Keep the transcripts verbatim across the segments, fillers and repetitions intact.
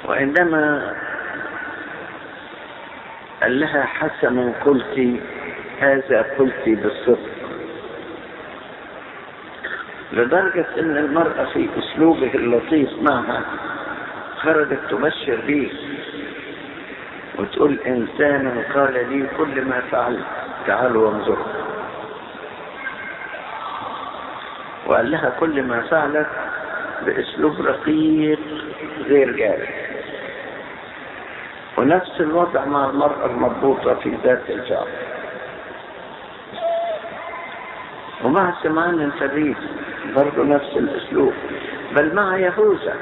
وعندما قال لها حسنا قلت، هذا قلت بالصدق، لدرجة ان المرأة في اسلوبه اللطيف معها خرجت تبشر به وتقول انسان قال لي كل ما فعلت تعالوا وانظروا. وقال لها كل ما فعلت باسلوب رقيق غير جارح. ونفس الوضع مع المرأة المربوطة في ذات الفعل، ومع سمعان الفريد برضه نفس الاسلوب، بل مع يهوذا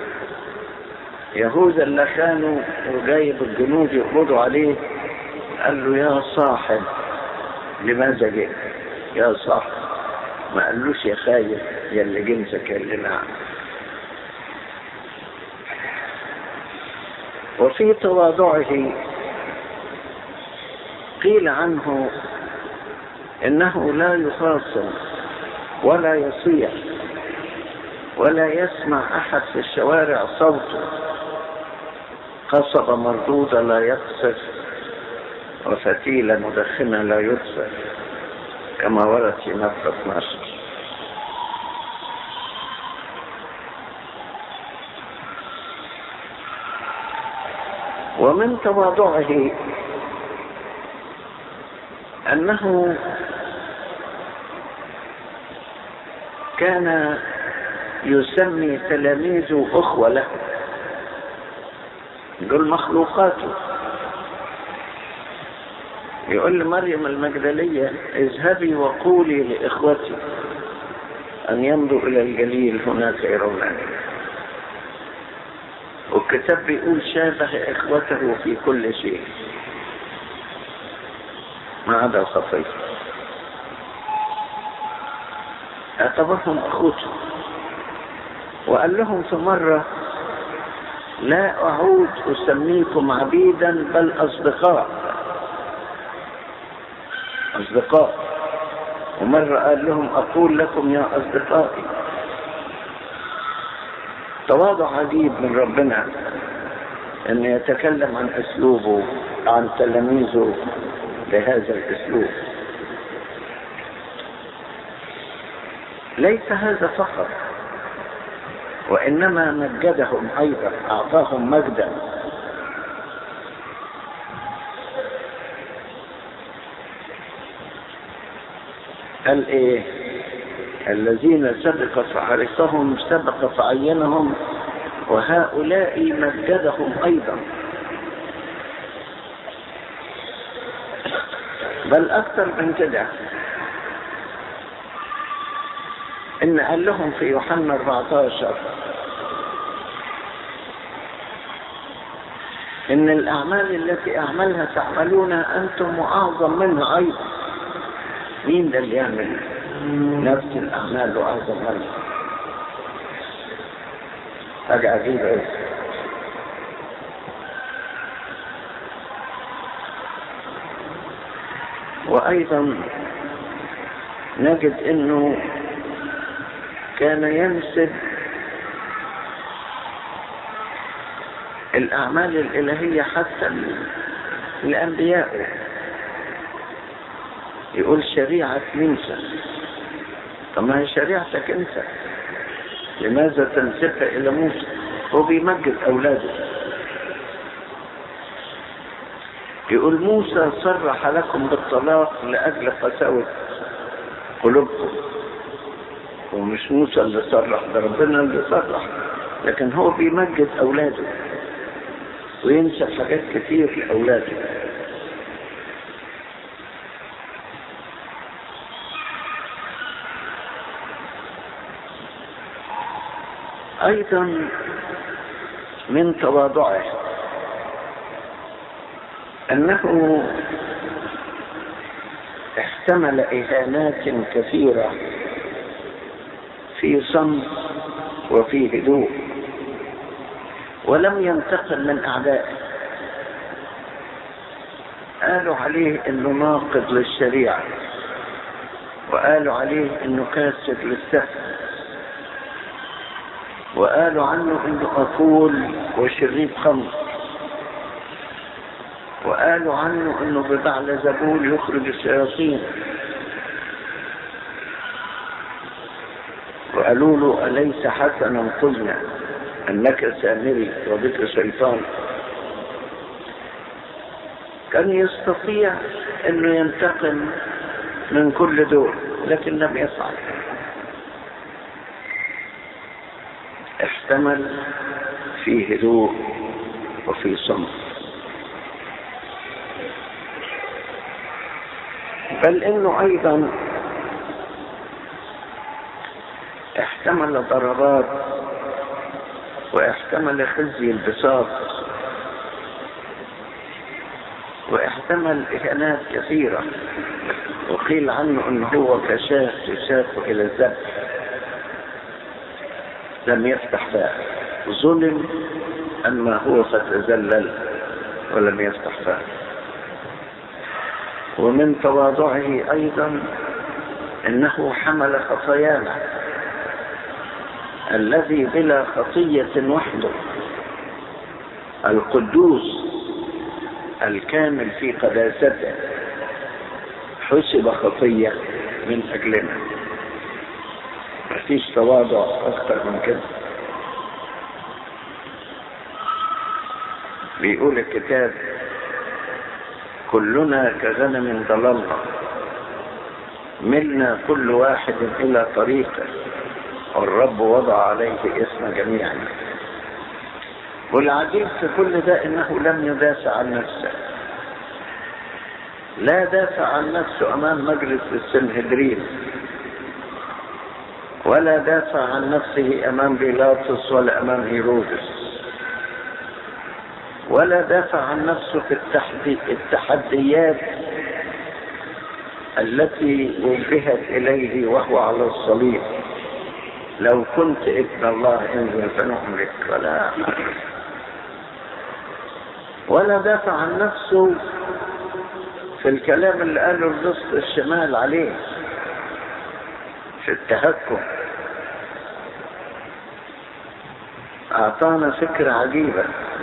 يهوذا اللي كانوا وجايب الجنود يقبضوا عليه، قال له يا صاحب لماذا جئت؟ يا صاحب، ما قالوش يا خايف يا اللي جنسك يا اللي نعم. وفي تواضعه قيل عنه انه لا يخاصم ولا يصيح ولا يسمع احد في الشوارع صوته، قصبة مردودة لا يقصف وفتيلة مدخنة لا يطفئ، كما ورد في متى اثناشر. ومن تواضعه أنه كان يسمي تلاميذه أخوة له، دول مخلوقاته. يقول لمريم المجدلية اذهبي وقولي لإخوتي أن يمضوا إلى الجليل هناك يرونني. والكتاب بيقول شابه إخوته في كل شيء ما عدا خطية، اعتبرهم أخوته. وقال لهم في مرة لا أعود أسميكم عبيدا بل أصدقاء أصدقاء ومرة قال لهم أقول لكم يا أصدقائي. تواضع عجيب من ربنا أن يتكلم عن أسلوبه عن تلاميذه بهذا الأسلوب. ليس هذا فقط، وإنما مجدهم أيضا، أعطاهم مجدا. قال إيه؟ الذين سبق فعرفهم سبق فعينهم وهؤلاء مجدهم أيضا. بل أكثر من كده، إن قال لهم في يوحنا أربعة عشر إن الأعمال التي أعملها تعملونها أنتم وأعظم منها أيضا. مين ده اللي يعمل نفس الأعمال وأعظم منها؟ حاجة عجيبة إيه؟ وأيضا نجد إنه كان ينسب الأعمال الإلهية حتى الأنبياء. يقول شريعة موسى، طب ما هي شريعتك أنت، لماذا تنسبها إلى موسى؟ هو بيمجد أولاده. يقول موسى صرح لكم بالطلاق لأجل قساوة قلوبكم، ومش موسى اللي صرح، ده ربنا اللي صرح، لكن هو بيمجد أولاده وينسب حاجات كتير لأولاده. أيضا من تواضعه أنه احتمل إهانات كثيرة في صمت وفي هدوء، ولم ينتقم من أعدائه. قالوا عليه إنه ناقض للشريعة، وقالوا عليه إنه كاسر للسفر، وقالوا عنه انه أكول وشريب خمر، وقالوا عنه انه ببعل زبول يخرج الشياطين، وقالوا له أليس حسنا قلنا أنك سامري وبك شيطان؟ كان يستطيع أنه ينتقم من كل دول، لكن لم يفعل. احتمل في هدوء وفي صمت، بل إنه أيضا احتمل ضربات واحتمل خزي البساط واحتمل إهانات كثيرة، وقيل عنه أنه هو كشاة يساق إلى الذبح، لم يفتح فاه، ظلم أما هو فتذلل ولم يفتح فاه. ومن تواضعه أيضا أنه حمل خطايانا، الذي بلا خطية وحده القدوس الكامل في قداسته حسب خطية من أجلنا. مفيش تواضع أكثر من كده. بيقول الكتاب كلنا كغنم ضللنا، ملنا كل واحد إلى طريقه، والرب وضع عليه اسم جميعنا. والعجيب في كل ده انه لم يدافع عن نفسه، لا دافع عن نفسه امام مجلس السنهدرين، ولا دافع عن نفسه امام بيلاطس ولا امام هيرودس، ولا دافع عن نفسه في التحدي التحديات التي وجهت اليه وهو على الصليب. لو كنت ابن الله انزل فنؤمنك، ولا ولا دافع عن نفسه في الكلام اللي قاله الرصد الشمال عليه في التهكم. اعطانا فكرة عجيبة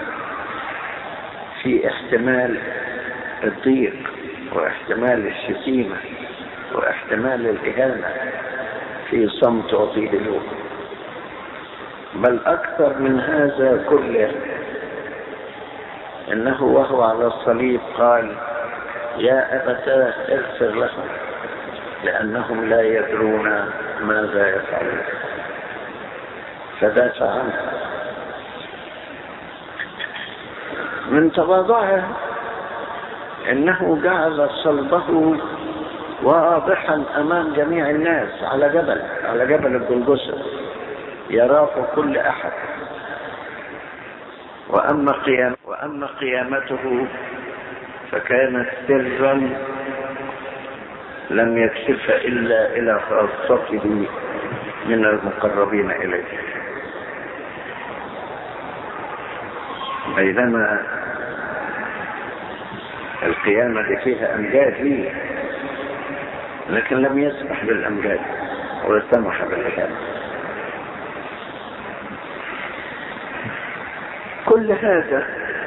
في احتمال الضيق واحتمال الشتيمة واحتمال الاهانة في صمت وفي هدوء. بل اكثر من هذا كله انه وهو على الصليب قال يا ابتاه اغفر لهم لانهم لا يدرون ماذا يفعلون، فدافع عنه. من تواضعه انه جعل صلبه واضحا امام جميع الناس على جبل على جبل الجلجثة يراه كل احد. واما قيام واما قيامته فكانت سرا لم يكشف الا الى خاصته من المقربين اليه، بينما القيامة دي فيها امجاد ليه، لكن لم يسمح بالامجاد وسمح بالإهانة. كل هذا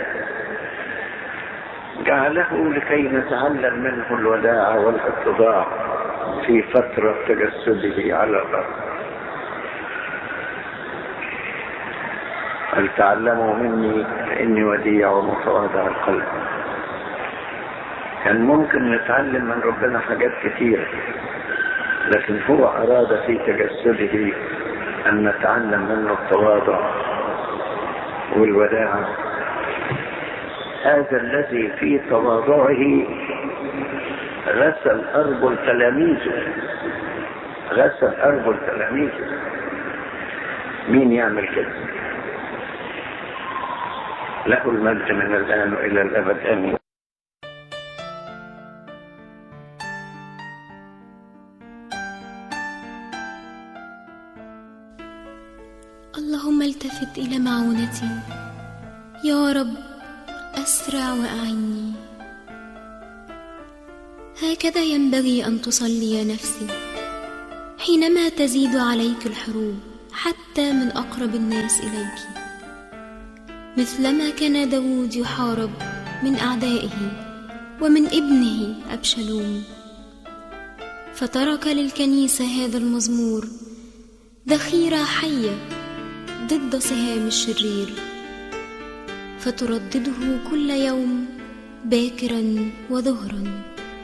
جعله لكي نتعلم منه الوداع والاتضاع في فترة تجسده على الأرض. هل تعلموا مني فإني وديع ومتواضع القلب. كان ممكن نتعلم من ربنا حاجات كثيرة، لكن هو أراد في تجسده أن نتعلم منه التواضع والوداع. هذا الذي في تواضعه غسل أرجل تلاميذه غسل أرجل تلاميذه. مين يعمل كده؟ له المجد من الآن وإلى الأبد آمين. اللهم التفت إلى معونتي يا رب، أسرع وأعني. هكذا ينبغي أن تصلي نفسي حينما تزيد عليك الحروب، حتى من أقرب الناس إليك، مثلما كان داود يحارب من أعدائه ومن ابنه أبشالوم. فترك للكنيسة هذا المزمور ذخيرة حية ضد سهام الشرير، فتردده كل يوم باكرا وظهرا.